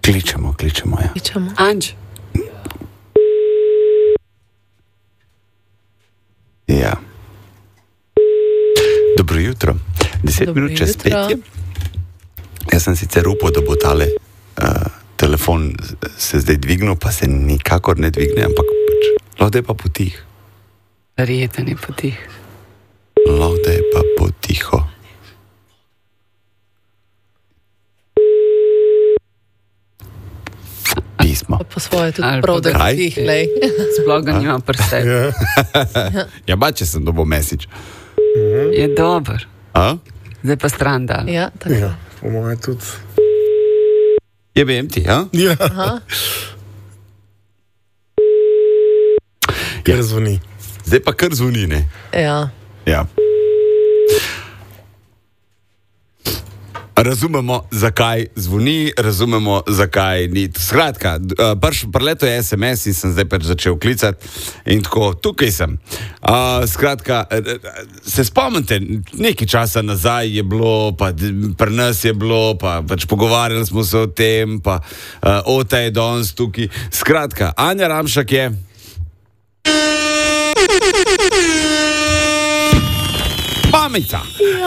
Kličemo, ja. Anč. Ja. Dobro jutro. 10 minut čez 5 je. Jaz sem sicer upal, da bo tale telefon se zdaj dvignil, pa se nikakor ne dvigne, ampak lahko je pa potih. Verjeten je potih. Lahko je pa potiho. Pismo. Po svoje tudi prav, da je tih, lej. Sploh ga nima pri sebi. Ja, če sem dobil message. Je dober. Zdaj pa stran dal. Ja, tako. Ja, po moje tudi. Je BMT, ja? Ja. Aha. Kar zvoni. Zdaj pa kar zvoni, ne? Ja. Ja. Razumemo, zakaj zvoni, razumemo, zakaj ni. Skratka, preleto je SMS in sem zdaj pač začel klicati in tako, tukaj sem. Skratka, se spomnite, nekaj časa nazaj je bilo, pa pri nas je bilo, pa pač pogovarjali smo se o tem, pa Ota je danes tukaj. Skratka, Anja Ramšak je... Mamica!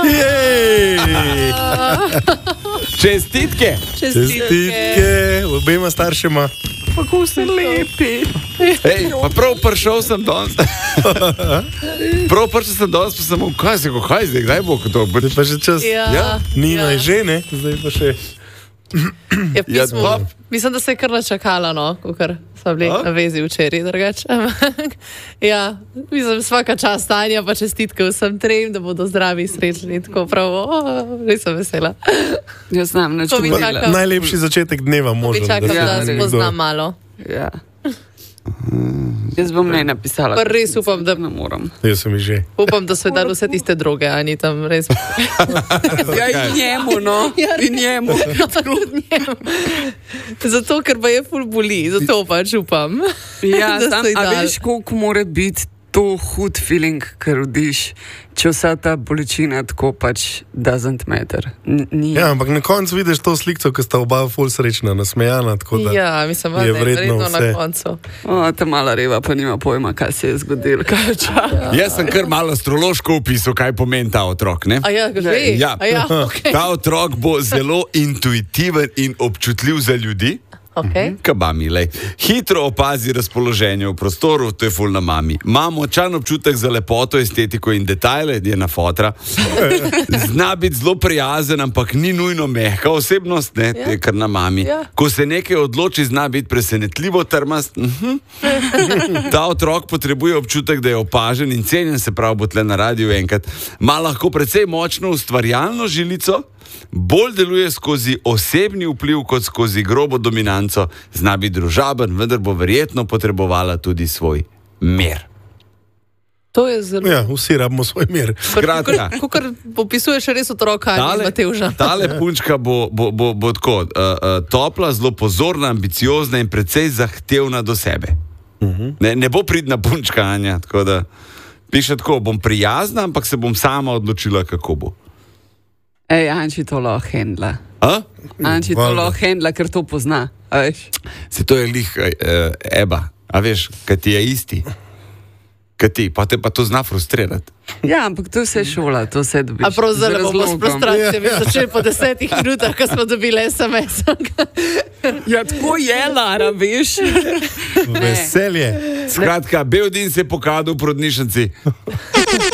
Čestitke! Čestitke obema staršema. Kako se lepi. Ej, pa prav prišel sem danes. Prav prišel sem danes, pa sem kaj zdaj, kdaj bo to? Zdaj pa že čas. Ja. Nina je že, ne? Zdaj pa še. Ja, pismo, mislim, da se je kar načakala, no, kakor smo bili na vezi včeraj, drugače. Ja, mislim, svaka čast Anja, pa čestitke vsem trem, da bodo zdravi, srečni, tako prav, res sem vesela. Jaz znam To bi način. čakal. Najlepši začetek dneva možen. Bi čakal, da se spoznam malo. Ja. Jaz bom ne napisala. Pa res upam, da ne moram. Jaz sem že. Upam, da so ji dali vse tiste droge, Ani, tam res. Ja, in njemu, no. In njemu. Zato, ker pa je ful boli, zato pač upam. Ja, da so ji a dali. veš, koliko mora biti to hud feeling, ker rodiš, če vsa ta bolečina tako pač doesn't matter. Ni. Ja, ampak na koncu vidiš to sliko, ki sta oba ful srečna, nasmejana, tako da Ja, mislim, je da je vredno vredno na vse. koncu. Ta mala reva pa nima pojma, kaj se je zgodilo. Jaz sem kar malo astrološko opisal, kaj pomeni ta otrok, ne? A ja, že? Ja. A ja, okej. Ta otrok bo zelo intuitiven in občutljiv za ljudi. Okej. Kabami, lej. Hitro opazi razpoloženje v prostoru, to je ful na mami. Ima močan občutek za lepoto, estetiko in detajle, je na fotra. Zna biti zelo prijazen, ampak ni nujno mehka osebnost, ne, to je kar na mami. Ja. Ko se nekaj odloči, zna biti presenetljivo trmast. Ta otrok potrebuje občutek, da je opažen in cenjen, se pravi, bo tle na radiju enkrat. Ima lahko precej močno ustvarjalno žilico, bolj deluje skozi osebni vpliv kot skozi grobo dominanco, zna biti družaben, vendar bo verjetno potrebovala tudi svoj mir. To je zelo... Ja, vsi rabimo svoj mir. Skratka, Kakor popisuješ res otroka, Ani Matevža. tale punčka bo tako topla, zelo pozorna, ambiciozna in precej zahtevna do sebe. Ne bo pridna punčka, Anja, tako da piše tako, bom prijazna, ampak se bom sama odločila, kako bo. Ej, Anči to lahko handla. Anči to Valjda. lahko handla, ker to pozna. A veš? Se to je lih Eba, a veš, kaj ti je isti. Kaj ti, pa te pa to zna frustrirati. Ja, ampak to je vse šola, to vse dobiš. A prav z zdaj bomo s razlogom. frustracijami začeli po 10 minutah, ko smo dobili SMS. Ja, tako je, Lara, veš. Veselje. Skratka, Beodin se je pokadal v porodnišnici.